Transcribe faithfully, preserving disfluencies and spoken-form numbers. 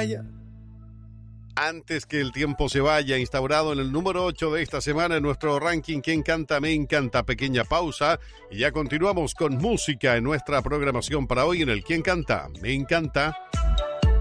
vaya. Antes que el tiempo se vaya, instaurado en el número ocho de esta semana en nuestro ranking ¿Quién canta? Me encanta. Pequeña pausa y ya continuamos con música en nuestra programación para hoy en el ¿Quién canta? Me encanta.